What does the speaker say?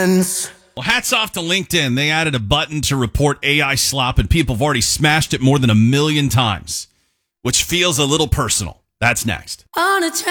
friends. Well, hats off to LinkedIn. They added a button to report AI slop, and people have already smashed it more than 1 million times, which feels a little personal. That's next. On a